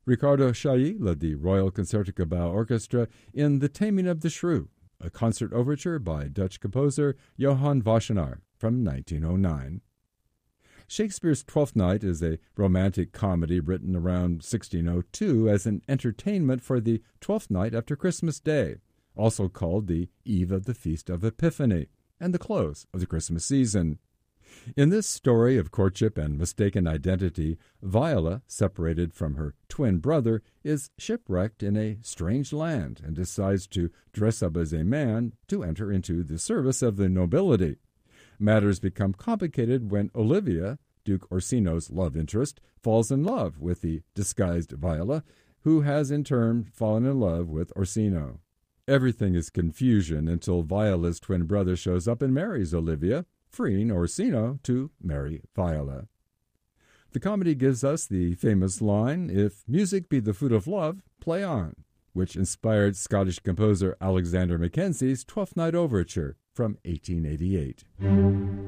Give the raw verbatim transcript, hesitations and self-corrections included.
Riccardo Chailly led the Royal Concertgebouw Orchestra in The Taming of the Shrew, a concert overture by Dutch composer Johann Wassenaar from nineteen oh nine. Shakespeare's Twelfth Night is a romantic comedy written around sixteen oh two as an entertainment for the Twelfth Night after Christmas Day, also called the Eve of the Feast of Epiphany, and the close of the Christmas season. In this story of courtship and mistaken identity, Viola, separated from her twin brother, is shipwrecked in a strange land and decides to dress up as a man to enter into the service of the nobility. Matters become complicated when Olivia, Duke Orsino's love interest, falls in love with the disguised Viola, who has in turn fallen in love with Orsino. Everything is confusion until Viola's twin brother shows up and marries Olivia, freeing Orsino to marry Viola. The comedy gives us the famous line, "If music be the food of love, play on," which inspired Scottish composer Alexander Mackenzie's Twelfth Night Overture from eighteen eighty-eight.